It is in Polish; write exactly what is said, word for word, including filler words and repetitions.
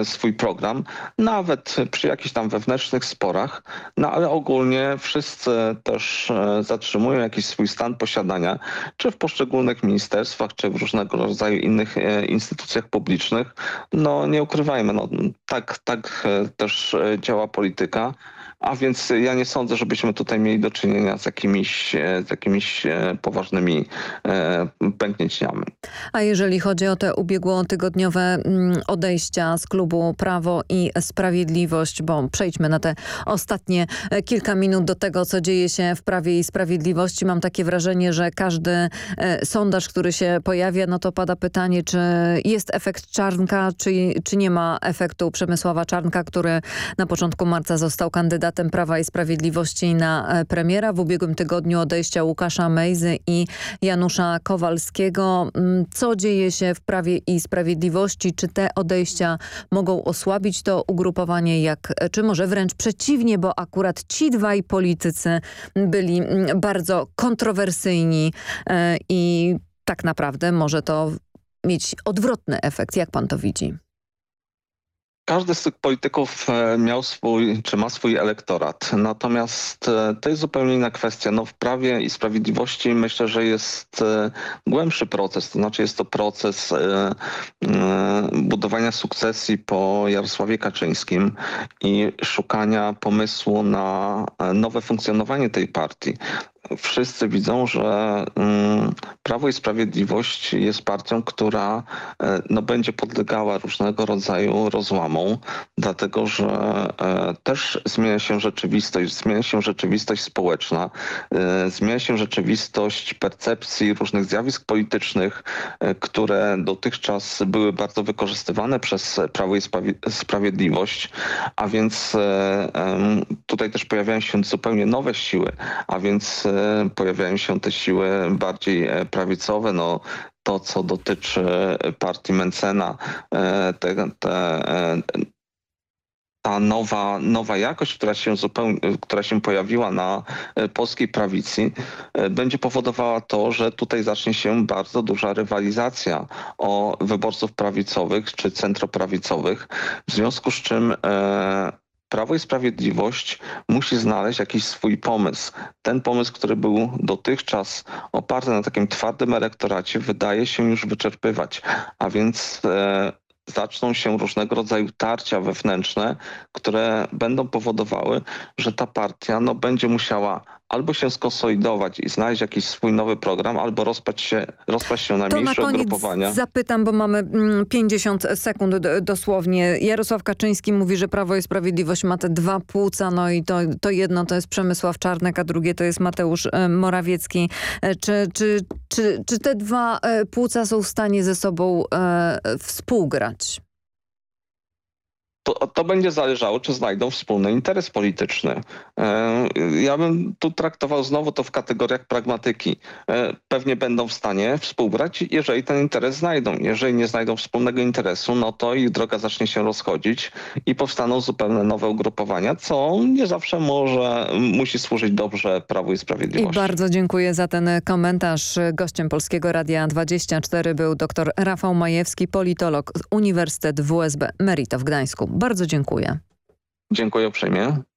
swój program, nawet przy jakichś tam wewnętrznych sporach, no ale ogólnie wszyscy też zatrzymują jakiś swój stan posiadania, czy w poszczególnych ministerstwach, czy w różnego rodzaju innych instytucjach publicznych. No nie ukrywajmy, no, tak, tak też działa polityka. A więc ja nie sądzę, żebyśmy tutaj mieli do czynienia z jakimiś, z jakimiś poważnymi pęknięciami. A jeżeli chodzi o te ubiegłotygodniowe odejścia z klubu Prawo i Sprawiedliwość, bo przejdźmy na te ostatnie kilka minut do tego, co dzieje się w Prawie i Sprawiedliwości. Mam takie wrażenie, że każdy sondaż, który się pojawia, no to pada pytanie, czy jest efekt Czarnka, czy, czy nie ma efektu Przemysława Czarnka, który na początku marca został kandydatem Prawa i Sprawiedliwości na premiera. W ubiegłym tygodniu odejścia Łukasza Mejzy i Janusza Kowalskiego. Co dzieje się w Prawie i Sprawiedliwości? Czy te odejścia mogą osłabić to ugrupowanie, jak, czy może wręcz przeciwnie, bo akurat ci dwaj politycy byli bardzo kontrowersyjni i tak naprawdę może to mieć odwrotny efekt. Jak pan to widzi? Każdy z tych polityków miał swój, czy ma swój elektorat. Natomiast to jest zupełnie inna kwestia. No w Prawie i Sprawiedliwości myślę, że jest głębszy proces. To znaczy jest to proces budowania sukcesji po Jarosławie Kaczyńskim i szukania pomysłu na nowe funkcjonowanie tej partii. Wszyscy widzą, że Prawo i Sprawiedliwość jest partią, która no, będzie podlegała różnego rodzaju rozłamom, dlatego że też zmienia się rzeczywistość, zmienia się rzeczywistość społeczna, zmienia się rzeczywistość percepcji różnych zjawisk politycznych, które dotychczas były bardzo wykorzystywane przez Prawo i Sprawiedliwość, a więc tutaj też pojawiają się zupełnie nowe siły, a więc pojawiają się te siły bardziej prawicowe, no to co dotyczy partii Mentzena, te, te, ta nowa, nowa jakość, która się zupełnie, która się pojawiła na polskiej prawicy, będzie powodowała to, że tutaj zacznie się bardzo duża rywalizacja o wyborców prawicowych czy centroprawicowych, w związku z czym Prawo i Sprawiedliwość musi znaleźć jakiś swój pomysł. Ten pomysł, który był dotychczas oparty na takim twardym elektoracie, wydaje się już wyczerpywać. A więc e, zaczną się różnego rodzaju tarcia wewnętrzne, które będą powodowały, że ta partia no, będzie musiała albo się skonsolidować i znaleźć jakiś swój nowy program, albo rozpaść się, rozpaść się na to mniejsze na koniec ugrupowania. Zapytam, bo mamy pięćdziesiąt sekund dosłownie. Jarosław Kaczyński mówi, że Prawo i Sprawiedliwość ma te dwa płuca, no i to, to jedno to jest Przemysław Czarnek, a drugie to jest Mateusz Morawiecki. Czy, czy, czy, czy te dwa płuca są w stanie ze sobą e, współgrać? To, to będzie zależało, czy znajdą wspólny interes polityczny. Ja bym tu traktował znowu to w kategoriach pragmatyki. Pewnie będą w stanie współgrać, jeżeli ten interes znajdą. Jeżeli nie znajdą wspólnego interesu, no to ich droga zacznie się rozchodzić i powstaną zupełnie nowe ugrupowania, co nie zawsze może, musi służyć dobrze Prawu i Sprawiedliwości. I bardzo dziękuję za ten komentarz. Gościem Polskiego Radia dwadzieścia cztery był dr Rafał Majewski, politolog, Uniwersytet W S B Merito w Gdańsku. Bardzo dziękuję. Dziękuję uprzejmie.